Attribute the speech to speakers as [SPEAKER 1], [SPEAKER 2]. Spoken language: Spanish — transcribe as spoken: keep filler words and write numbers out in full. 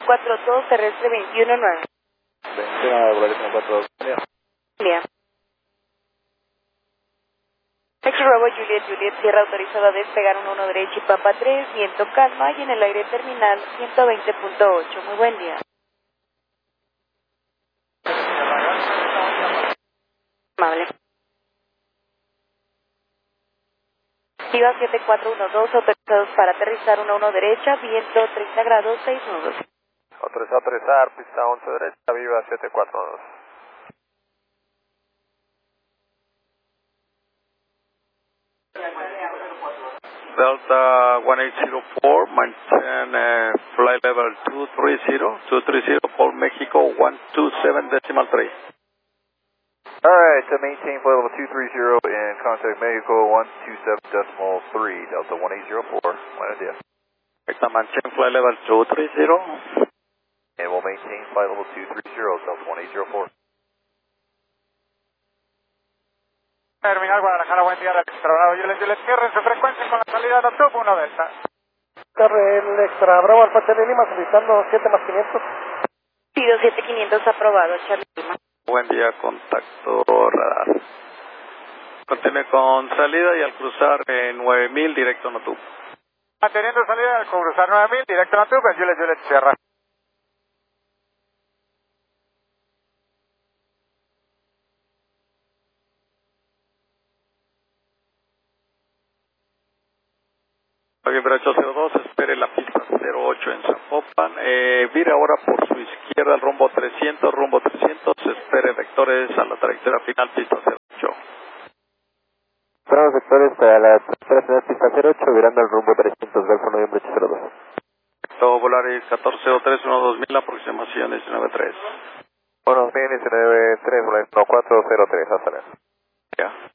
[SPEAKER 1] cuatro dos, terrestre veintiuno nueve.
[SPEAKER 2] veintiuno nueve, Volaris cuatro dos.
[SPEAKER 1] Bien. Hector Bravo, Juliet, Juliet, Sierra autorizado a despegar uno uno derecho y Papa tres, viento calma y en el aire terminal ciento veinte punto ocho. Muy buen día. Amable. Viva siete cuatro uno dos, autorizados para aterrizar uno uno derecha, viento treinta grados, seis nudos.
[SPEAKER 2] Autorizado a aterrizar, pista once derecha, Viva siete cuatro dos.
[SPEAKER 3] Delta one eight zero four, maintain uh, flight level two three zero, two three zero, Paul Mexico one two seven decimal three.
[SPEAKER 2] Alright, to maintain flight level two three zero in contact Mexico one two seven decimal three, Delta one eight zero four, buenos días.
[SPEAKER 3] Delta maintain flight level two three zero.
[SPEAKER 2] And we'll maintain flight level two three zero, Delta one eight zero four.
[SPEAKER 4] Terminal Guadalajara, buen día, Extra Bravo, Juliet, Juliet, cierren su frecuencia con la salida de Tub uno Delta.
[SPEAKER 5] El Extra Bravo, Alfa Charlie Lima, solicitando siete más quinientos.
[SPEAKER 1] Pido siete quinientos aprobado, Charlie Lima.
[SPEAKER 3] Buen día, contacto radar. Continúe con salida y al cruzar en nueve mil directo a Notub.
[SPEAKER 4] Manteniendo salida al cruzar nueve mil, directo a Tub, Juliet, Juliet, Sierra.
[SPEAKER 3] Noviembre ocho cero dos, espere la pista cero ocho en Zapopan. Eh, vire ahora por su izquierda al rumbo trescientos, rumbo trescientos, espere vectores a la trayectoria final, pista cero ocho.
[SPEAKER 2] Esperamos vectores a la trayectoria final, pista cero ocho, virando al rumbo trescientos, Golfo Noviembre ocho cero dos.
[SPEAKER 3] Perfecto, Volaris catorce cero tres uno dos mil, aproximación diecinueve tres.
[SPEAKER 2] Bueno, diecinueve tres, Volaris uno cuatro cero tres, hasta luego.
[SPEAKER 3] Ya.